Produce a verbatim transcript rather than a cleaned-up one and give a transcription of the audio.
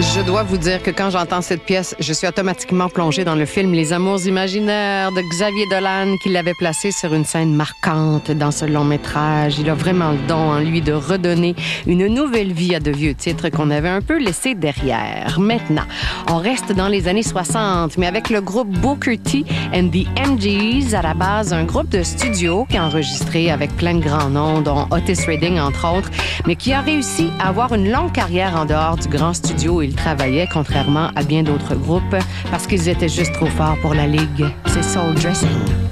Je dois vous dire que quand j'entends cette pièce, je suis automatiquement plongée dans le film Les Amours imaginaires de Xavier Dolan, qui l'avait placé sur une scène marquante dans ce long métrage. Il a vraiment le don en lui de redonner une nouvelle vie à de vieux titres qu'on avait un peu laissés derrière. Maintenant, on reste dans les années soixante, mais avec le groupe Booker T and the M Gs, à la base, un groupe de studio qui a enregistré avec plein de grands noms, dont Otis Redding, entre autres, mais qui a réussi à avoir une longue carrière en dehors du grand studio où ils travaillaient, contrairement à bien d'autres groupes, parce qu'ils étaient juste trop forts pour la ligue. C'est Soul Dressing.